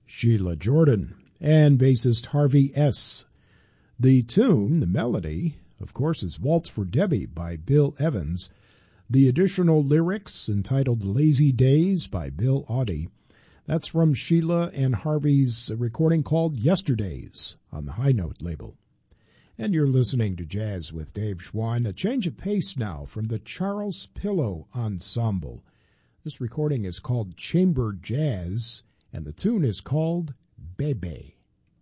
Sheila Jordan, and bassist Harvey S. The tune, the melody, of course, is Waltz for Debbie by Bill Evans. The additional lyrics, entitled Lazy Days by Bill Audie. That's from Sheila and Harvey's recording called Yesterdays on the High Note label. And you're listening to Jazz with Dave Schwann. A change of pace now from the Charles Pillow Ensemble. This recording is called Chamber Jazz, and the tune is called Bebe.